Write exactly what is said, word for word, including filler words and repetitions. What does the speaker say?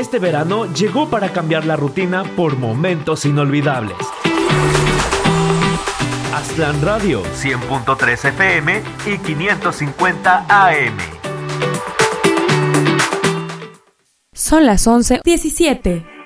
Este verano llegó para cambiar la rutina por momentos inolvidables. Aztlán Radio, cien punto tres F M y quinientos cincuenta A M. Son las once diecisiete.